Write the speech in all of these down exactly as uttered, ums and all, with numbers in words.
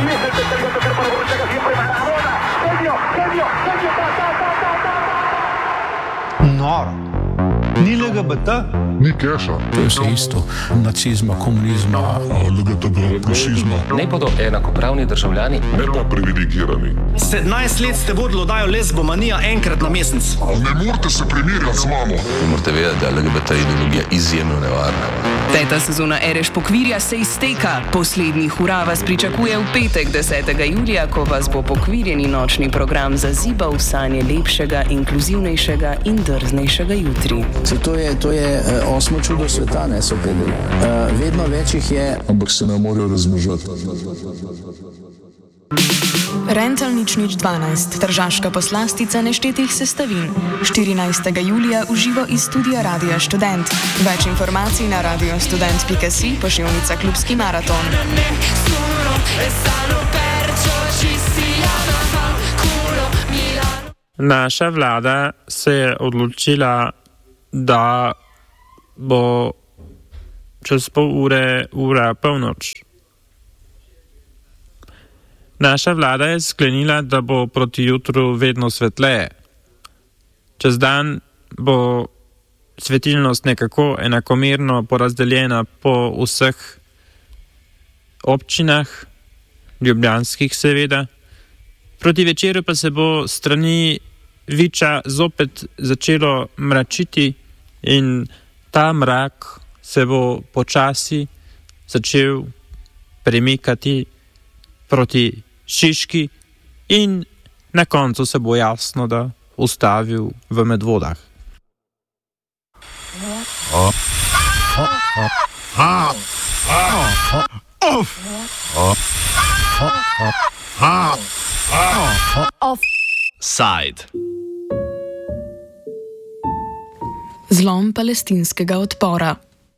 y es el tercero que para Borruchaga siempre Maradona. Genio, genio, genio, ta, ta, ta, ta, ta. Noro. Ni L G B T, ni keša. To je vse isto. Nacizma, komunizma, L G T B, rasizma. Ne bodo enakopravni državljani, ne pa privilegirani. sedemnajst let ste vodili oddajo Lesbomanija enkrat na mesec. Ne morete se primerjati z mamo. Morate vedeti, da je L G B T ideologija izjemno nevarna. Peta sezona Ereš pokvirja se izteka. Poslednji hura vas pričakuje v petek, desetega julija, ko vas bo pokvirjeni nočni program zazibal v sanje lepšega, inkluzivnejšega in drznejšega jutri. To je, to je uh, osmo čudo sveta, ne so predeli. Uh, vedno več jih je, ampak se ne morejo razmnožiti. Rental nič nič dvanajst, tržaška poslastica neštetih sestavin. štirinajstega julija uživo iz studia Radia Študent. Več informacij na radiostudent pika si, pošiljnica Klubski maraton. Naša vlada se je odločila, da bo čez pol ure ura polnoč. Naša vlada je sklenila, da bo proti jutru vedno svetleje. Čez dan bo svetilnost nekako enakomerno porazdeljena po vseh občinah, ljubljanskih seveda. Proti večeru pa se bo strani Viča zopet začelo mračiti in ta mrak se bo počasi začel premikati proti Šiški in na koncu se bo jasno, da ustavil v Medvodah. Offside. Zlom palestinskega odpora.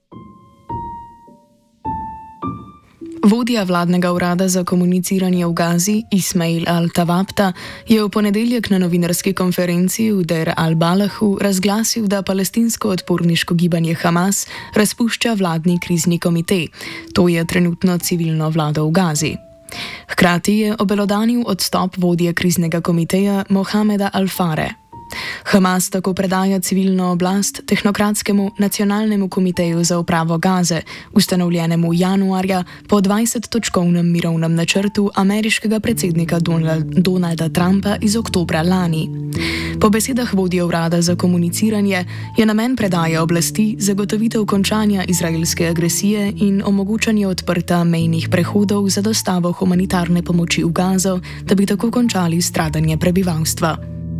Vodja vladnega urada za komuniciranje v Gazi, Ismail al-Tawabta, je v ponedeljek na novinarski konferenci v Deir al-Balahu razglasil, da palestinsko odporniško gibanje Hamas razpušča vladni krizni komite. To je trenutno civilno vlado v Gazi. Hkrati je obelodanil odstop vodje kriznega komiteja Mohameda al-Fare. Hamas tako predaja civilno oblast tehnokratskemu nacionalnemu komiteju za upravo Gaze, ustanovljenemu januarja po dvajsettočkovnem mirovnem načrtu ameriškega predsednika Donalda Trumpa iz oktobra lani. Po besedah vodje urada za komuniciranje je namen predaje oblasti zagotovitev končanja izraelske agresije in omogočanje odprta mejnih prehodov za dostavo humanitarne pomoči v Gazo, da bi tako končali stradanje prebivalstva.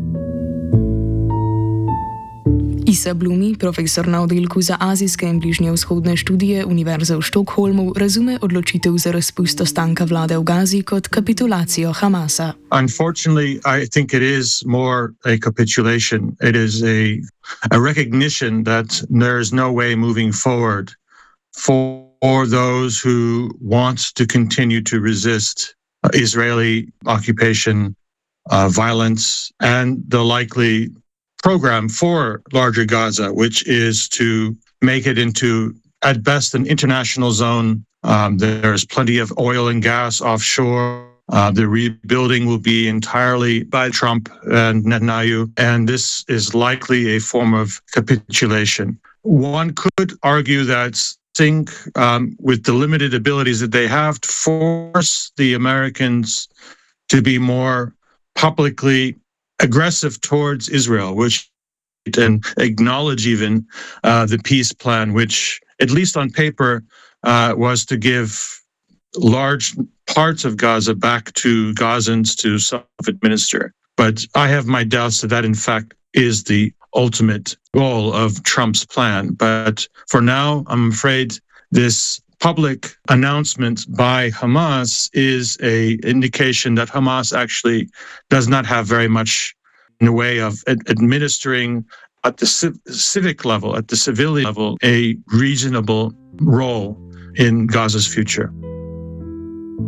Isa Blumi, profesor na oddelku za azijske in bližnje vzhodne študije Univerze v Štokholmu, razume odločitev za razpust ostanka vlade v Gazi kot kapitulacijo Hamasa. Unfortunately, I think it is more a capitulation. It is a, a recognition that there is no way moving forward for, for those who want to continue to resist Israeli occupation, uh, violence, and the likely program for larger Gaza, which is to make it into, at best, an international zone. Um, there's plenty of oil and gas offshore. Uh, the rebuilding will be entirely by Trump and Netanyahu, and this is likely a form of capitulation. One could argue that think um, with the limited abilities that they have to force the Americans to be more publicly aggressive towards Israel, which and acknowledge even uh, the peace plan, which at least on paper uh, was to give large parts of Gaza back to Gazans to self-administer. But I have my doubts that that in fact is the ultimate goal of Trump's plan. But for now, I'm afraid this public announcement by Hamas is an indication that Hamas actually does not have very much in the way of ad- administering at the civ- civic level, at the civilian level, a reasonable role in Gaza's future.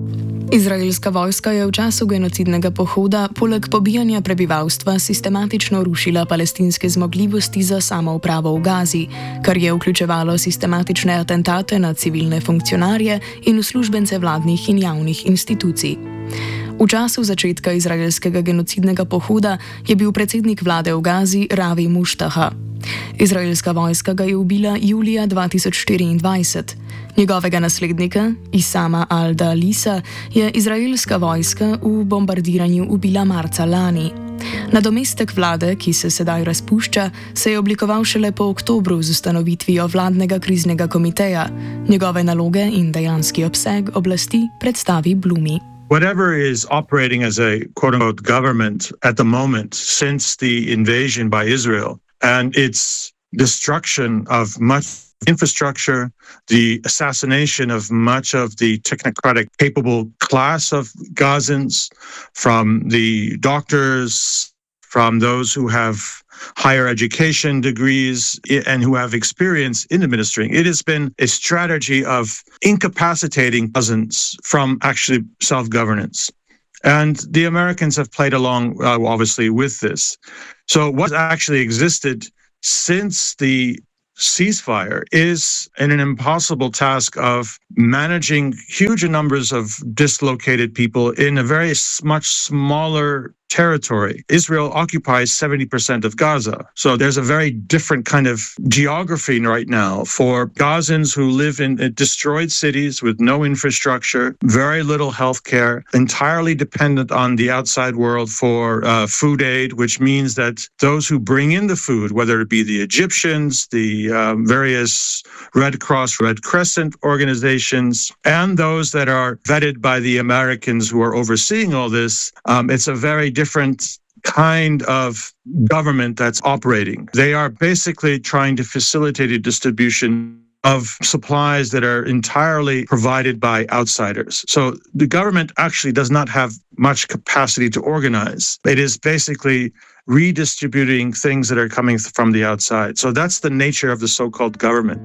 Izraelska vojska je v času genocidnega pohoda poleg pobijanja prebivalstva sistematično rušila palestinske zmogljivosti za samoupravo v Gazi, kar je vključevalo sistematične atentate na civilne funkcionarje in uslužbence vladnih in javnih institucij. V času začetka izraelskega genocidnega pohoda je bil predsednik vlade v Gazi Ravi Muštaha. Izraelska vojska ga je ubila julija dva tisoč štiriindvajset. Njegovega naslednika, Isama al-Dalisa, je izraelska vojska v bombardiranju ubila marca lani. Nadomestek vlade, ki se sedaj razpušča, se je oblikoval šele po oktobru z ustanovitvijo vladnega kriznega komiteja. Njegove naloge in dejanski obseg oblasti predstavi Blumi. Whatever is operating as a quote-unquote government at the moment since the invasion by Israel and its destruction of much infrastructure, the assassination of much of the technocratic capable class of Gazans, from the doctors, from those who have higher education degrees and who have experience in administering. It has been a strategy of incapacitating Gazans from actually self-governance. And the Americans have played along, uh, obviously, with this. So what actually existed since the ceasefire is in an impossible task of managing huge numbers of dislocated people in a very much smaller territory. Israel occupies seventy percent of Gaza. So there's a very different kind of geography right now for Gazans who live in destroyed cities with no infrastructure, very little health care, entirely dependent on the outside world for uh, food aid, which means that those who bring in the food, whether it be the Egyptians, the uh, various Red Cross, Red Crescent organizations, and those that are vetted by the Americans who are overseeing all this, um, it's a very different kind of government that's operating. They are basically trying to facilitate a distribution of supplies that are entirely provided by outsiders. So the government actually does not have much capacity to organize. It is basically redistributing things that are coming from the outside. So that's the nature of the so-called government.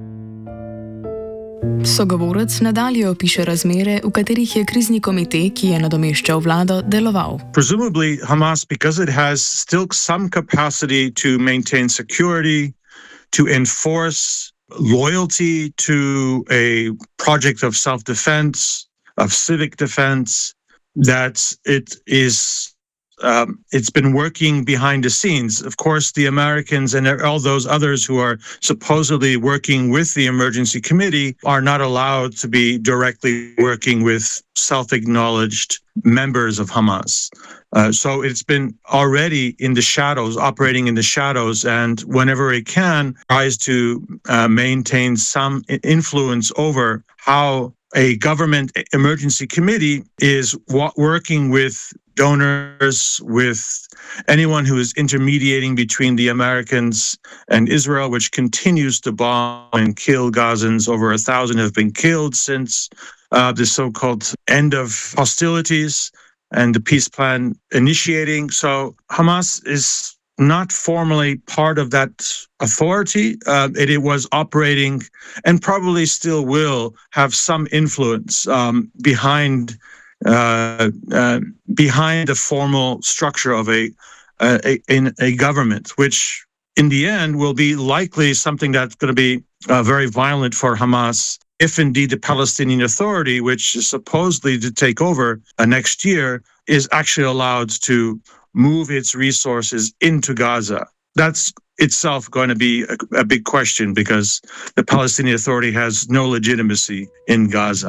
Sogovorec nadalje opiše razmere, v katerih je krizni komitej, ki je nadomeščal vlado, deloval. Presumably Hamas, because it has still some capacity to maintain security, to enforce loyalty to a project of self-defense, of civic defense, that it is Um, it's been working behind the scenes. Of course, the Americans and all those others who are supposedly working with the emergency committee are not allowed to be directly working with self-acknowledged members of Hamas. Uh, so it's been already in the shadows, operating in the shadows, and whenever it can, tries to uh, maintain some influence over how a government emergency committee is wa- working with donors, with anyone who is intermediating between the Americans and Israel, which continues to bomb and kill Gazans. Over a thousand have been killed since uh, the so-called end of hostilities and the peace plan initiating. So Hamas is not formally part of that authority. Uh, it, it was operating and probably still will have some influence um, behind Uh, uh, behind the formal structure of a, uh, a in a government, which in the end will be likely something that's going to be uh, very violent for Hamas, if indeed the Palestinian Authority, which is supposedly to take over uh, next year, is actually allowed to move its resources into Gaza. That's itself going to be a, a big question, because the Palestinian Authority has no legitimacy in Gaza.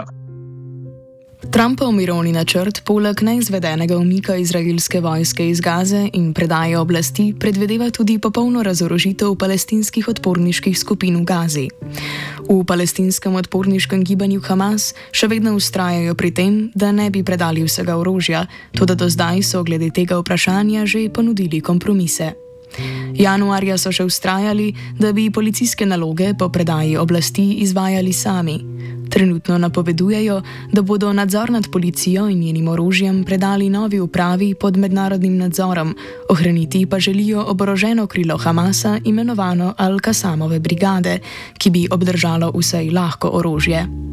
Trumpov mirovni načrt poleg neizvedenega umika izraelske vojske iz Gaze in predaje oblasti predvideva tudi popolno razorožitev palestinskih odporniških skupin v Gazi. V palestinskem odporniškem gibanju Hamas še vedno vztrajajo pri tem, da ne bi predali vsega orožja, toda do zdaj so glede tega vprašanja že ponudili kompromise. Januarja so še vztrajali, da bi policijske naloge po predaji oblasti izvajali sami. Trenutno napovedujejo, da bodo nadzor nad policijo in njenim orožjem predali novi upravi pod mednarodnim nadzorom, ohraniti pa želijo oboroženo krilo Hamasa, imenovano Al-Qasamove brigade, ki bi obdržalo vsej lahko orožje.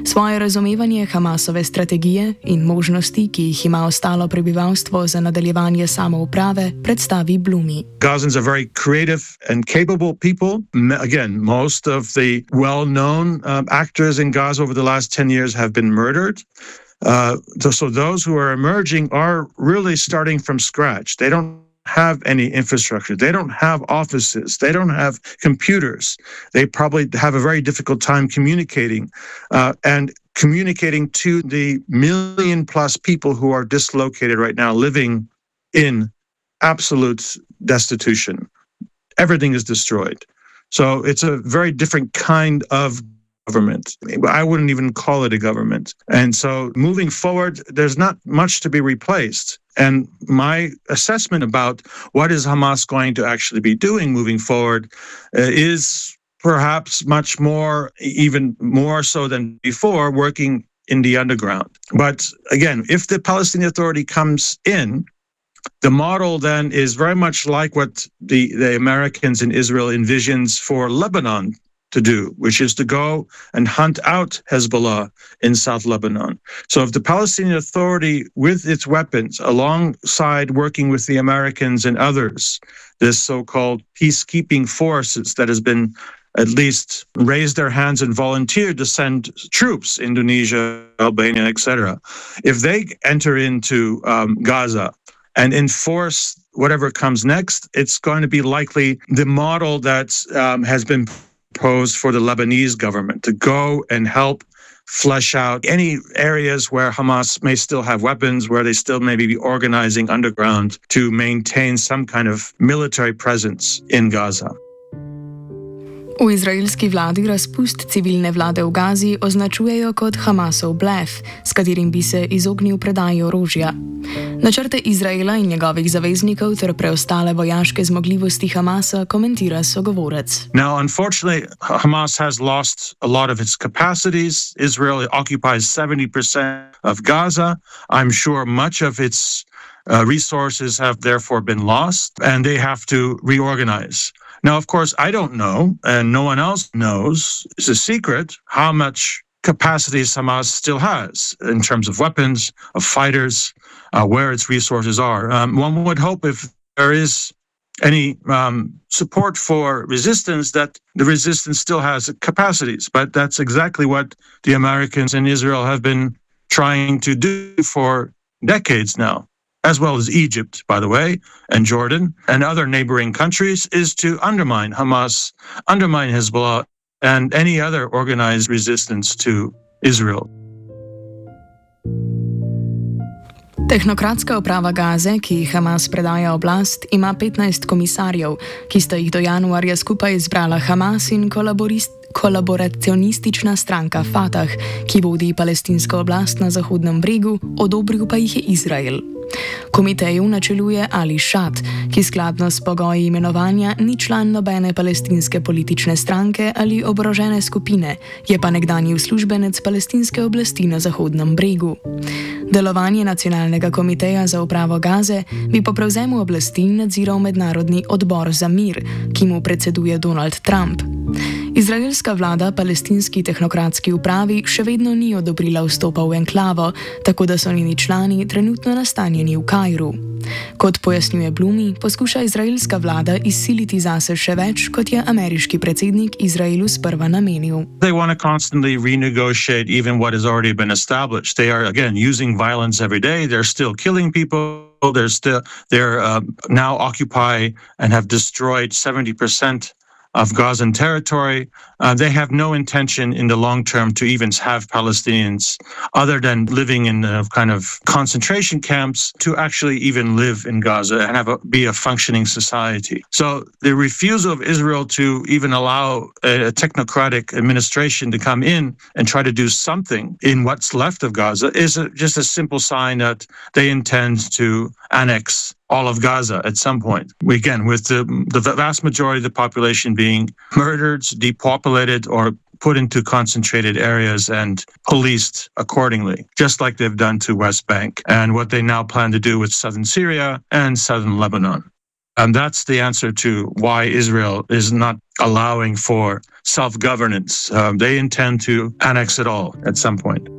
Svoje razumevanje Hamasove strategije in možnosti, ki jih ima ostalo prebivalstvo za nadaljevanje samouprave, predstavi Blumi. Gazans are very creative and capable people. Again, most of the well-known um, actors in Gaza over the last ten years have been murdered. Uh, so those who are emerging are really starting from scratch. They don't have any infrastructure. They don't have offices. They don't have computers. They probably have a very difficult time communicating uh, and communicating to the million plus people who are dislocated right now, living in absolute destitution. Everything is destroyed. So it's a very different kind of government. I wouldn't even call it a government. And so moving forward, there's not much to be replaced. And my assessment about what is Hamas going to actually be doing moving forward uh, is perhaps much more, even more so than before, working in the underground. But again, if the Palestinian Authority comes in, the model then is very much like what the, the Americans in Israel envisions for Lebanon to do, which is to go and hunt out Hezbollah in South Lebanon. So if the Palestinian Authority, with its weapons, alongside working with the Americans and others, this so-called peacekeeping forces that has been at least raised their hands and volunteered to send troops, Indonesia, Albania, et cetera, if they enter into um, Gaza and enforce whatever comes next, it's going to be likely the model that um, has been proposed for the Lebanese government to go and help flesh out any areas where Hamas may still have weapons, where they still may be organizing underground to maintain some kind of military presence in Gaza. V izraelski vladi razpust civilne vlade v Gazi označujejo kot Hamasov blef, s katerim bi se izognil predaji orožja. Načrte Izraela in njegovih zaveznikov ter preostale vojaške zmogljivosti Hamasa komentira sogovorec. Now, unfortunately, Hamas has lost a lot of its capacities. Israel occupies seventy percent of Gaza. I'm sure much of its uh, resources have therefore been lost, and they have to reorganize. Now, of course, I don't know, and no one else knows, it's a secret, how much capacities Hamas still has in terms of weapons, of fighters, uh, where its resources are. Um, one would hope if there is any um, support for resistance, that the resistance still has capacities. But that's exactly what the Americans in Israel have been trying to do for decades now, as well as Egypt, by the way, and Jordan, and other neighboring countries, is to undermine Hamas, undermine Hezbollah, and any other organized resistance to Israel. Tehnokratska uprava Gaze, ki Hamas predaja oblast, ima petnajst komisarjev, ki sta jih do januarja skupaj izbrala Hamas in kolaboracionistična stranka Fatah, ki vodi palestinsko oblast na Zahodnem bregu, odobril pa jih je Izrael. Komiteju načeluje Ali Šat, ki skladno s pogoji imenovanja ni član nobene palestinske politične stranke ali oborožene skupine, je pa nekdanji uslužbenec palestinske oblasti na Zahodnem bregu. Delovanje nacionalnega komiteja za upravo Gaze bi po prevzemu oblasti nadziral Mednarodni odbor za mir, ki mu predseduje Donald Trump. Izraelska vlada palestinski tehnokratski upravi še vedno ni odobrila vstopa v enklavo, tako da so njeni člani trenutno nastanjeni v Kairu. Kot pojasnjuje Blumi, poskuša izraelska vlada izsiliti zase še več, kot je ameriški predsednik Izraelu sprva namenil. They want to constantly renegotiate even what has already been established. They are, again, using violence every day. They're still killing people. They're still, they're uh, now occupy and have destroyed seventy percent of Gazan territory. Uh, they have no intention in the long term to even have Palestinians, other than living in uh, kind of concentration camps, to actually even live in Gaza and have a, be a functioning society. So the refusal of Israel to even allow a, a technocratic administration to come in and try to do something in what's left of Gaza is a, just a simple sign that they intend to annex all of Gaza at some point. Again, with the, the vast majority of the population being murdered, depopulated, or put into concentrated areas and policed accordingly, just like they've done to West Bank and what they now plan to do with southern Syria and southern Lebanon. And that's the answer to why Israel is not allowing for self-governance. Um, they intend to annex it all at some point.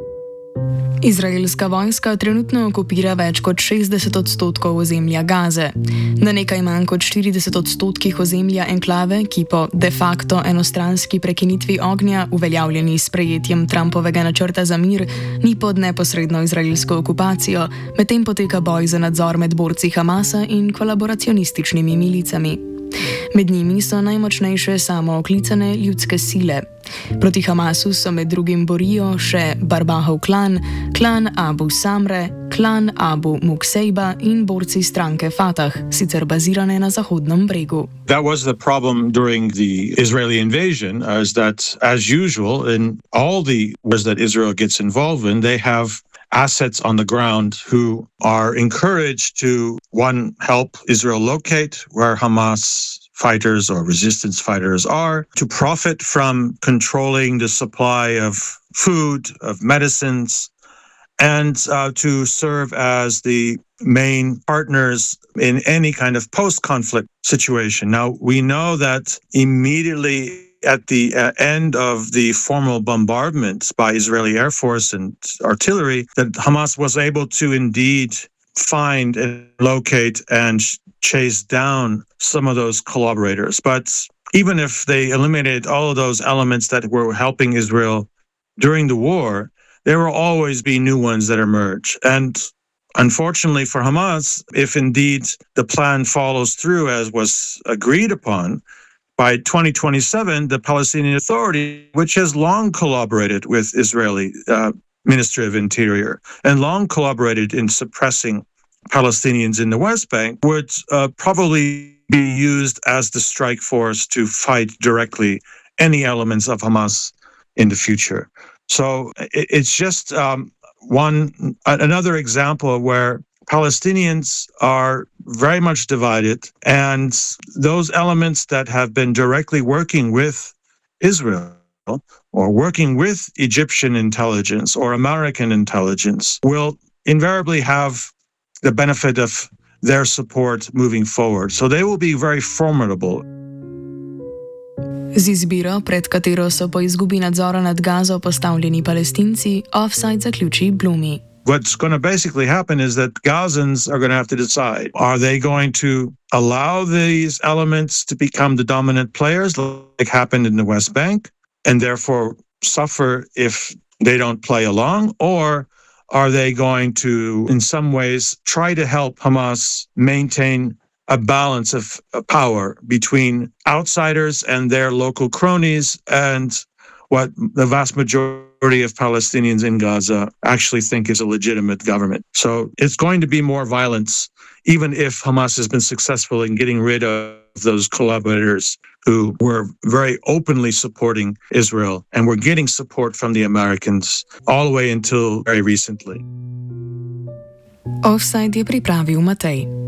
Izraelska vojska trenutno okupira več kot šestdeset odstotkov ozemlja Gaze. Na nekaj manj kot štirideset odstotkih ozemlja enklave, ki po de facto enostranski prekinitvi ognja, uveljavljeni s sprejetjem Trumpovega načrta za mir, ni pod neposredno izraelsko okupacijo, medtem poteka boj za nadzor med borci Hamasa in kolaboracionističnimi milicami. Med njimi so najmočnejše samooklicane ljudske sile. Proti Hamasu so med drugim borijo še Barbahov klan, klan Abu Samre, klan Abu Muksejba in borci stranke Fatah, sicer bazirane na Zahodnem bregu. That was the problem during the Israeli invasion, is that, as usual, in all the wars that Israel gets involved in, they have assets on the ground who are encouraged to, one, help Israel locate where Hamas fighters or resistance fighters are, to profit from controlling the supply of food, of medicines, and uh, to serve as the main partners in any kind of post-conflict situation. Now, we know that immediately at the uh, end of the formal bombardments by Israeli Air Force and artillery, that Hamas was able to indeed find and locate and chase down some of those collaborators. But even if they eliminated all of those elements that were helping Israel during the war, there will always be new ones that emerge. And unfortunately for Hamas, if indeed the plan follows through as was agreed upon, by twenty twenty-seven, the Palestinian Authority, which has long collaborated with Israeli uh, Ministry of Interior and long collaborated in suppressing Palestinians in the West Bank, would uh, probably be used as the strike force to fight directly any elements of Hamas in the future. So it's just um, one another example where Palestinians are very much divided, and those elements that have been directly working with Israel or working with Egyptian intelligence or American intelligence will invariably have the benefit of their support moving forward. So they will be very formidable. Z izbiro, pred katero so po izgubi nadzora nad Gazo postavljeni Palestinci, offside zaključi Blumi. What's going to basically happen is that Gazans are going to have to decide, are they going to allow these elements to become the dominant players like happened in the West Bank and therefore suffer if they don't play along, or are they going to, in some ways, try to help Hamas maintain a balance of power between outsiders and their local cronies and what the vast majority of Palestinians in Gaza actually think is a legitimate government. So it's going to be more violence, even if Hamas has been successful in getting rid of those collaborators who were very openly supporting Israel and were getting support from the Americans all the way until very recently. Offside je pripravil Matej.